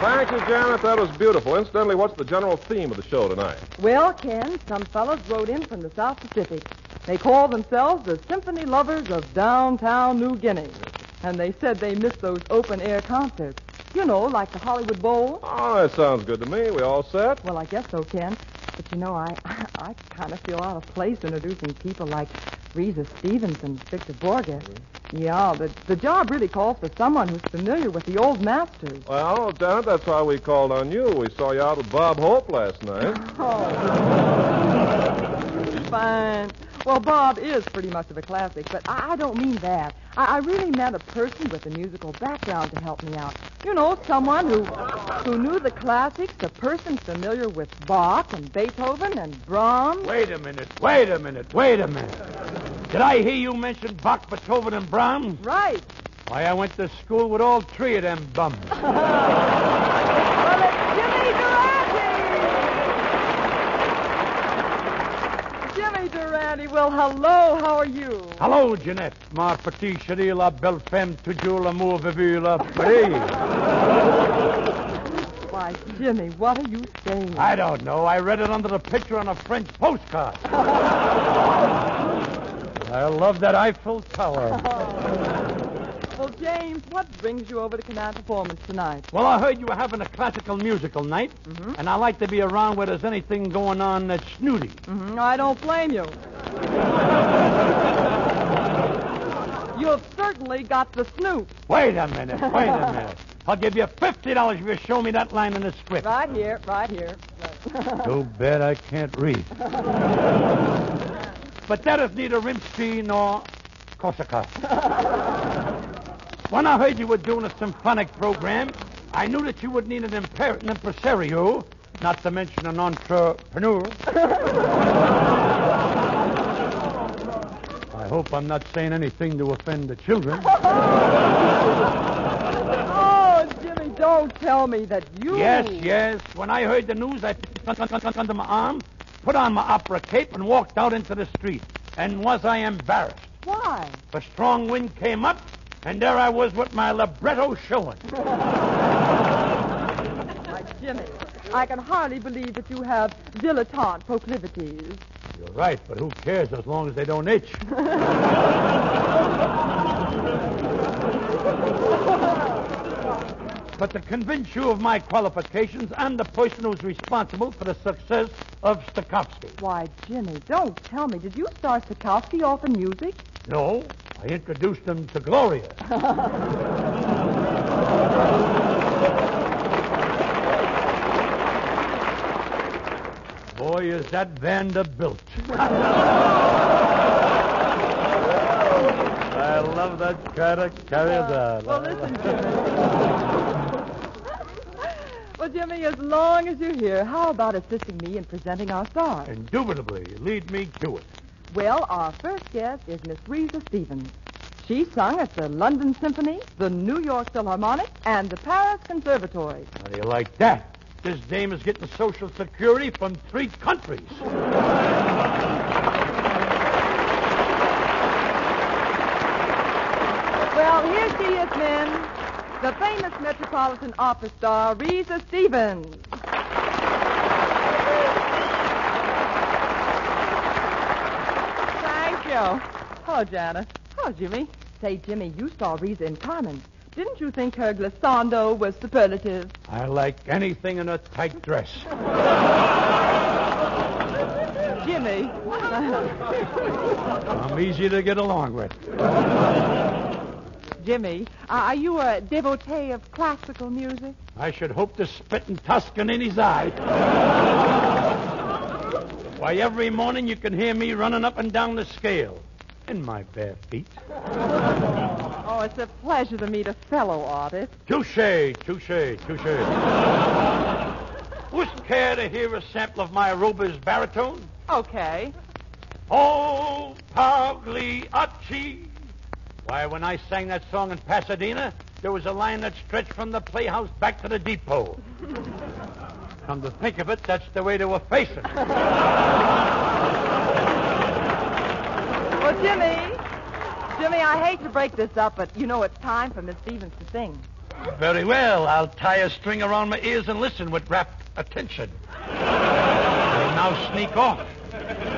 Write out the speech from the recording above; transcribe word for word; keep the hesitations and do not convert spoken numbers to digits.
Thank you, Janet. That was beautiful. Incidentally, what's the general theme of the show tonight? Well, Ken, some fellas wrote in from the South Pacific. They call themselves the Symphony Lovers of Downtown New Guinea. And they said they miss those open-air concerts. You know, like the Hollywood Bowl. Oh, that sounds good to me. We all set? Well, I guess so, Ken. But, you know, I I kind of feel out of place introducing people like Reza Stevens and Victor Borges. Yeah, the, the job really calls for someone who's familiar with the old masters. Well, Janet, that's why we called on you. We saw you out with Bob Hope last night. Oh. Fine. Well, Bob is pretty much of a classic, but I, I don't mean that. I, I really meant a person with a musical background to help me out. You know, someone who who knew the classics, a person familiar with Bach and Beethoven and Brahms. Wait a minute, wait a minute, wait a minute. Did I hear you mention Bach, Beethoven, and Brahms? Right. Why, I went to school with all three of them bums. Well, it's Jimmy Durante! Jimmy Durante, well, hello, how are you? Hello, Jeanette. Ma petite chérie, la belle femme, toujours l'amour vivu la paix. Why, Jimmy, what are you saying? I don't know. I read it under the picture on a French postcard. I love that Eiffel Tower. Well, James, what brings you over to Canal Performance tonight? Well, I heard you were having a classical musical night, Mm-hmm. and I like to be around where there's anything going on that's snooty. Mm-hmm. I don't blame you. You've certainly got the snoop. Wait a minute, wait a minute. I'll give you fifty dollars if you show me that line in the script. Right here, right here. Too bad I can't read. But that is neither Rimsky nor Korsakov. When I heard you were doing a symphonic program, I knew that you would need an, imper- an impresario, not to mention an entrepreneur. I hope I'm not saying anything to offend the children. Oh, Jimmy, don't tell me that you... Yes, yes. When I heard the news, I put it under my arm, put on my opera cape, and walked out into the street. And was I embarrassed? Why? A strong wind came up, and there I was with my libretto showing. Why, Jimmy, I can hardly believe that you have dilettante proclivities. You're right, but who cares as long as they don't itch? But to convince you of my qualifications, I'm the person who's responsible for the success of Stokowski. Why, Jimmy, don't tell me. Did you start Stokowski off in music? No, I introduced him to Gloria. Boy, is that Vanderbilt. I love that kind of carry that. Well, listen, Jimmy. Well, Jimmy, as long as you're here, how about assisting me in presenting our stars? Indubitably. Lead me to it. Well, our first guest is Miss Reza Stevens. She sung at the London Symphony, the New York Philharmonic, and the Paris Conservatory. How do you like that? This dame is getting Social Security from three countries. Well, here she is, men. The famous Metropolitan Opera star, Reza Stevens. Thank you. Hello, Janet. Hello, Jimmy. Say, Jimmy, you saw Reza in Carmen. Didn't you think her glissando was superlative? I like anything in a tight dress. Jimmy. I'm easy to get along with. Jimmy, uh, are you a devotee of classical music? I should hope to spit in Tuscan in his eye. Why, every morning you can hear me running up and down the scale in my bare feet. Oh, it's a pleasure to meet a fellow artist. Touche, touche, touche. Wouldn't care to hear a sample of my Rober's baritone? Okay. Oh, Pagliacci. Why, when I sang that song in Pasadena, there was a line that stretched from the playhouse back to the depot. Come to think of it, that's the way they were facing. Well, Jimmy, Jimmy, I hate to break this up, but you know it's time for Miss Stevens to sing. Very well. I'll tie a string around my ears and listen with rapt attention. I'll now sneak off.